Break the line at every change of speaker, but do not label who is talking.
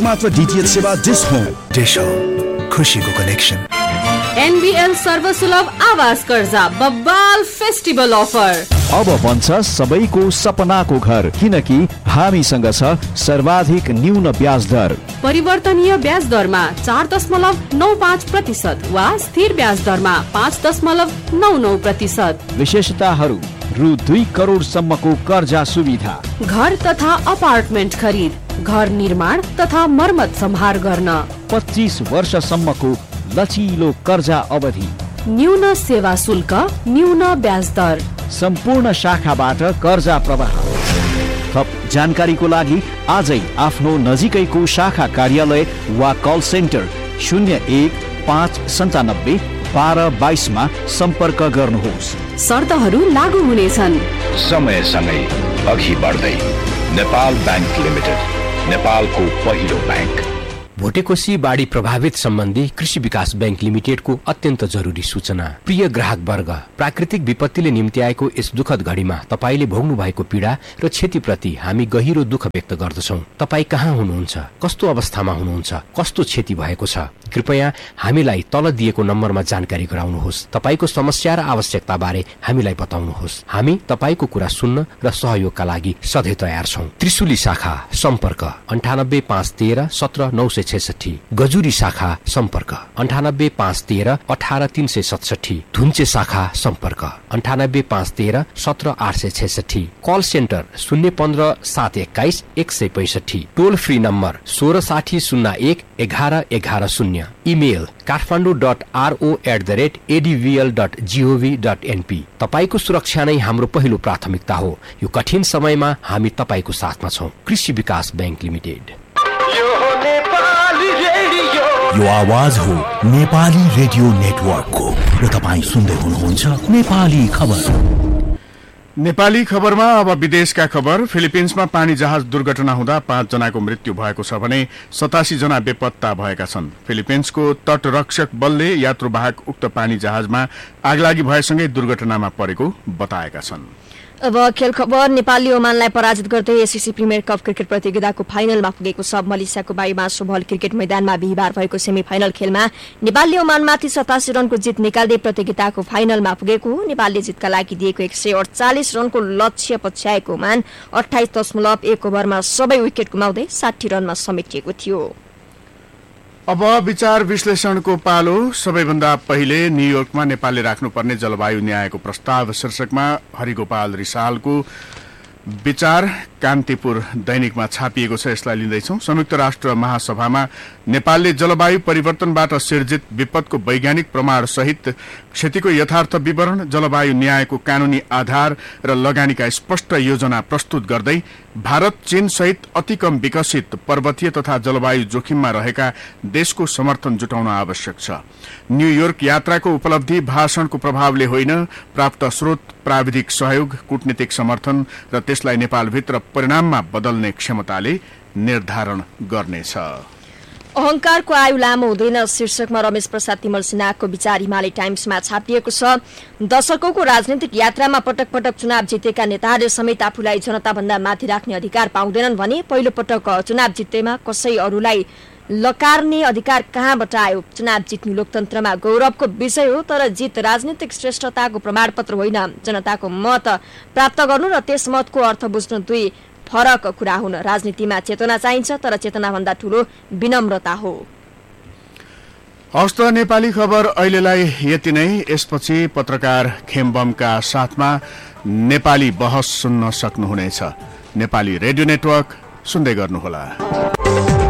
मात्र डीटीएच सेवा dish home.
Dish home, खुशीको कनेक्सन।
एनबीएल सर्वसुलभ आवास कर्जा बब्बाल फेस्टिभल अफर।
अब बन्छ सबैको सपनाको घर, किनकि हामीसँग छ सर्वाधिक न्यून ब्याज दर।
परिवर्तनीय ब्याज दरमा 4.95% वा स्थिर ब्याज दरमा 5.99%।
विशेषताहरू: रु 2 करोड सम्मको कर्जा सुविधा,
घर तथा अपार्टमेन्ट खरिद, घर निर्माण तथा मर्मत सम्हार गर्न,
25 वर्षसम्मको लचिलो कर्जा अवधि,
न्यून सेवा शुल्क, न्यून ब्याज दर,
सम्पूर्ण शाखाबाट कर्जा प्रवाह। थप जानकारीको लागि आजै आफ्नो नजिकैको शाखा कार्यालय वा कल सेन्टर 0159 1222 मा सम्पर्क गर्नुहोस्।
शर्तहरू लागू हुनेछन्।
समयसँगै अघि बढ्दै नेपाल बैंक लिमिटेड, नेपालको पहिलो बैंक।
भोटेकोशी बाढी प्रभावित सम्बन्धी कृषि विकास बैंक लिमिटेडको अत्यन्त जरुरी सूचना। प्रिय ग्राहक वर्ग, प्राकृतिक विपत्तिले निम्ति आएको यस दुखद घडीमा तपाईले भोग्नु भएको पीडा र क्षतिप्रति हामी गहिरो दुःख व्यक्त गर्दछौं। तपाई कहाँ हुनुहुन्छ, कस्तो अवस्थामा हुनुहुन्छ, कस्तो क्षति भएको छ, कृपया हामीलाई तल दिएको नम्बरमा जानकारी गराउनुहोस्। तपाईको समस्या र आवश्यकता बारे हामीलाई बताउनुहोस्। हामी तपाईको कुरा सुन्न र सहयोगका लागि सधैँ तयार छौं। त्रिशुली शाखा सम्पर्क 98513 17966, गजुरी शाखा सम्पर्क 98513 18367, धुन्चे शाखा सम्पर्क 98513 17866, कल सेन्टर 015 721 165, टोल फ्री नम्बर 166001 1110, इमेल kathmandu.ro@advl.gov.np। तपाईको सुरक्षा नै हाम्रो पहिलो प्राथमिकता हो। यो कठिन समयमा हामी तपाईको साथमा छौं। कृषि विकास बैंक लिमिटेड।
यो आवाज हो नेपाली रेडियो नेटवर्कको र तपाईं सुन्दै हुनुहुन्छ नेपाली खबर।
नेपाली खबरमा अब विदेशका खबर। फिलिपिन्समा पानी जहाज दुर्घटना हुँदा 5 जनाको मृत्यु भएको छ भने 87 जना बेपत्ता भएका छन्। फिलिपिन्सको तटरक्षक बलले यात्रुवाहक उक्त पानी जहाजमा आगलागी भएसँगै दुर्घटनामा परेको बताएका छन्।
अब खेल खबर। नेपालले ओमानलाई पराजित गर्दै एससीसी प्रिमियर कप क्रिकेट प्रतियोगिताको फाइनलमा पुगेको छ। मलेसियाको बायुमा सोभल क्रिकेट मैदानमा बिहिबार भएको सेमिफाइनल खेलमा नेपालले ओमानमाथि 87 रनको जित निकाल्दै प्रतियोगिताको फाइनलमा पुगेको हो। नेपालले जितका लागि दिएको 148 रनको लक्ष्य पछ्याएको ओमान 28.1 ओभरमा सबै विकेट गुमाउँदै 60 रनमा समेटिएको थियो।
अब विचार विश्लेषणको पालो। सबैभन्दा पहिले न्यूयोर्कमा नेपालले राख्नुपर्ने जलवायु न्यायको प्रस्ताव शीर्षकमा हरिगोपाल रिसालको विचार कान्तिपुर दैनिकमा छापिएको छ। यसलाई लिँदैछौं। संयुक्त राष्ट्र महासभामा नेपालले जलवायु परिवर्तनबाट सिर्जित विपदको वैज्ञानिक प्रमाण सहित क्षतिको यथार्थ विवरण, जलवायु न्यायको कानूनी आधार र लगानीका स्पष्ट योजना प्रस्तुत गर्दै भारत, चीन सहित अति कम विकसित पर्वतीय तथा जलवायु जोखिममा रहेका देशको समर्थन जुटाउन आवश्यक छ। न्यूयोर्क यात्राको उपलब्धि भाषणको प्रभावले होइन, प्राप्त स्रोत, प्राविधिक सहयोग, कूटनीतिक समर्थन र त्यसलाई नेपालभित्र परिणाममा बदल्ने क्षमताले निर्धारण गर्नेछ।
अहंकारको आयु लामो हुँदैन शीर्षकमा रमेश प्रसाद तिमल सिन्हाको विचार हिमालय टाइम्समा छापिएको छ। दशकौंको राजनीतिक यात्रामा पटक पटक चुनाव जितेका नेताहरूले समेत आफूलाई जनताभन्दा माथि राख्ने अधिकार पाउँदैनन् भने पहिलो पटक चुनाव जित्दैमा कसै अरूलाई लकारने अधिकार कहाँबाट आयो? चुनाव जित्नु लोकतन्त्रमा गौरवको विषय हो, तर जित राजनीतिक श्रेष्ठताको प्रमाणपत्र होइन। जनताको मत प्राप्त गर्नु र त्यस मतको अर्थ बुझ्नु दुई फरक कुरा हुन्। राजनीतिमा चेतना चाहिन्छ, तर चेतनाभन्दा ठूलो विनम्रता हो।
हस्त नेपाली खबर अहिलेलाई यति नै। यसपछि पत्रकार खेमबमका साथमा नेपाली बहस सुन्न सक्नुहुनेछ। नेपाली रेडियो नेटवर्क सुन्दै गर्नुहोला।